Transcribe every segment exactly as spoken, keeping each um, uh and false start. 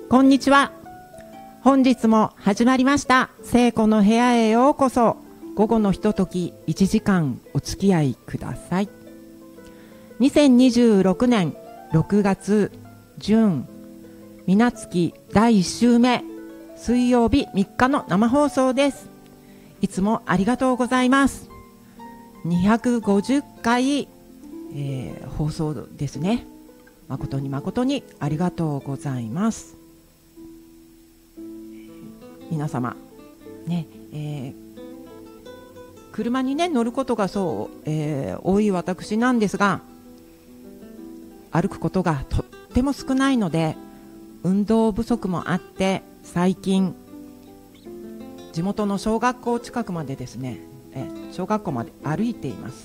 こんにちは。本日も始まりました聖子の部屋へようこそ。午後のひとときいちじかんお付き合いください。にせんにじゅうろくねんろくがつ旬みなつきだいいっ週目水曜日みっかの生放送です。いつもありがとうございます。にひゃくごじゅっかい、えー、放送ですね。誠に誠にありがとうございます。皆様ね、えー、車にね乗ることがそう、えー、多い私なんですが、歩くことがとっても少ないので運動不足もあって、最近地元の小学校近くまでですね、えー、小学校まで歩いています。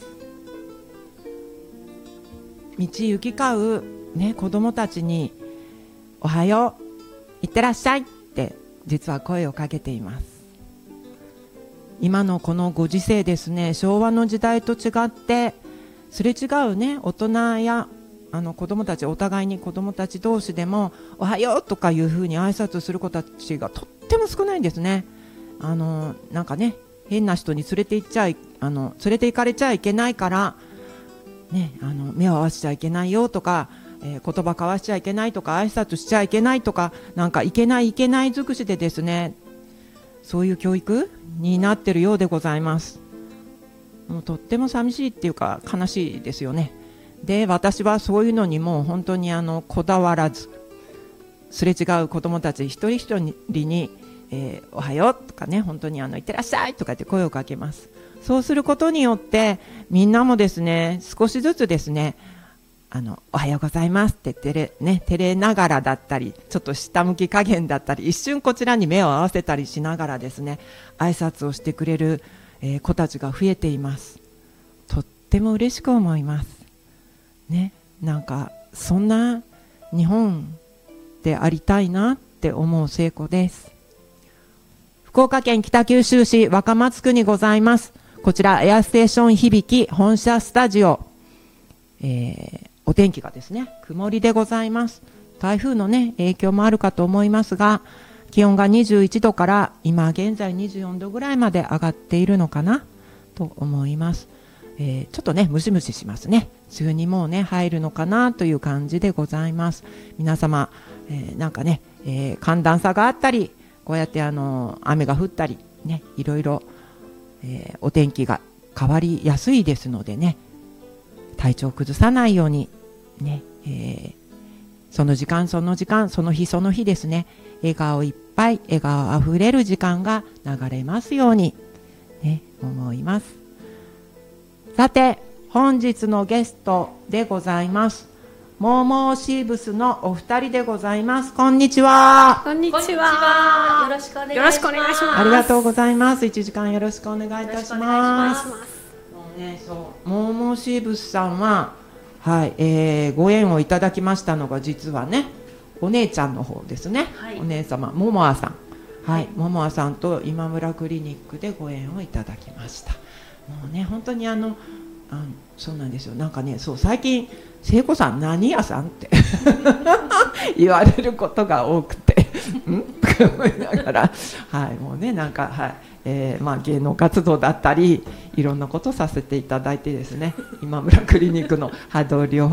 道行き交うね、子供たちにおはよう、いってらっしゃいって実は声をかけています。今のこのご時世ですね、昭和の時代と違ってすれ違うね、大人やあの子供たち、お互いに子供たち同士でもおはようとかいうふうに挨拶する子たちがとっても少ないんですね。あのなんかね、変な人に連れて行っちゃいあの連れて行かれちゃいけないからね、あの目を合わせちゃいけないよとか、えー、言葉交わしちゃいけないとか、挨拶しちゃいけないとか、なんかいけないいけない尽くしでですね、そういう教育になっているようでございます。もうとっても寂しいっていうか悲しいですよね。で、私はそういうのにもう本当にあのこだわらず、すれ違う子どもたち一人一人に、えー、おはようとかね、本当にあのいってらっしゃいとかって声をかけます。そうすることによってみんなもですね、少しずつですね、あのおはようございますって照れ、ね、照れながらだったり、ちょっと下向き加減だったり、一瞬こちらに目を合わせたりしながらですね、挨拶をしてくれる、えー、子たちが増えています。とっても嬉しく思いますね。なんかそんな日本でありたいなって思う聖子です。福岡県北九州市若松区にございます、こちらエアステーション響本社スタジオ、えー、お天気がですね曇りでございます。台風のね影響もあるかと思いますが、気温がにじゅういちどから今現在にじゅうよんどぐらいまで上がっているのかなと思います。えー、ちょっとねムシムシしますね。梅雨にもうね入るのかなという感じでございます。皆様、えー、なんかね、えー、寒暖差があったり、こうやってあの雨が降ったりね、いろいろ、えー、お天気が変わりやすいですのでね、体調を崩さないようにね、えー、その時間その時間その日その日ですね、笑顔いっぱい、笑顔あふれる時間が流れますようにね、思います。さて本日のゲストでございます、モーモーシーブスのお二人でございます。こんにちは。 こんにちは。よろしくお願いします。よろしくお願いします。 ありがとうございます。いちじかんよろしくお願いいたします。もうね、そうモーモーシーブスさんは、はい、えー、ご縁をいただきましたのが実はね、お姉ちゃんの方ですね。はい、お姉様ももあさん、はい、ももあさんと今村クリニックでご縁をいただきました。もうね本当にあのあそうなんですよ。なんかね、そう最近聖子さん何屋さんって言われることが多くてんとか思いながら、はい、もうねなんか、はいえーまあ、芸能活動だったりいろんなことさせていただいてですね、今村クリニックの波動療法